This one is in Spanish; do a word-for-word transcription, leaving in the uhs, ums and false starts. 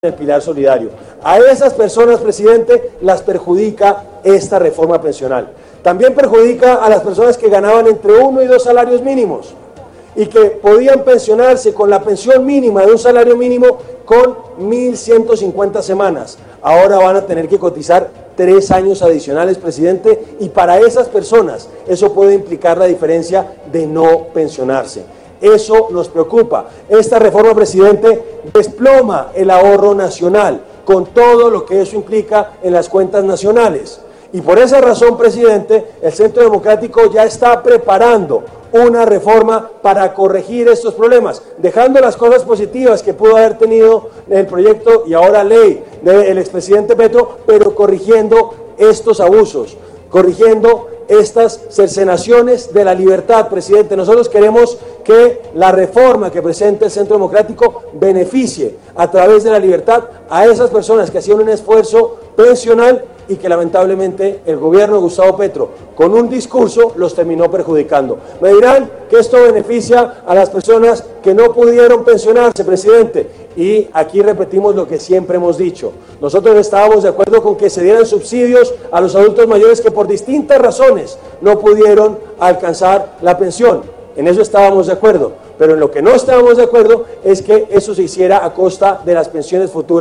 el pilar solidario. A esas personas, presidente, las perjudica esta reforma pensional. También perjudica a las personas que ganaban entre uno y dos salarios mínimos y que podían pensionarse con la pensión mínima de un salario mínimo con mil ciento cincuenta semanas. Ahora van a tener que cotizar tres años adicionales, presidente, y para esas personas eso puede implicar la diferencia de no pensionarse. Eso nos preocupa. Esta reforma, presidente, desploma el ahorro nacional con todo lo que eso implica en las cuentas nacionales. Y por esa razón, presidente, el Centro Democrático ya está preparando una reforma para corregir estos problemas, dejando las cosas positivas que pudo haber tenido el proyecto y ahora ley del expresidente Petro, pero corrigiendo estos abusos, corrigiendo estas cercenaciones de la libertad, presidente. Nosotros queremos que la reforma que presente el Centro Democrático beneficie a través de la libertad a esas personas que hacían un esfuerzo pensional y que lamentablemente el gobierno de Gustavo Petro, con un discurso, los terminó perjudicando. Me dirán que esto beneficia a las personas que no pudieron pensionarse, presidente, y aquí repetimos lo que siempre hemos dicho. Nosotros estábamos de acuerdo con que se dieran subsidios a los adultos mayores que por distintas razones no pudieron alcanzar la pensión. En eso estábamos de acuerdo, pero en lo que no estábamos de acuerdo es que eso se hiciera a costa de las pensiones futuras.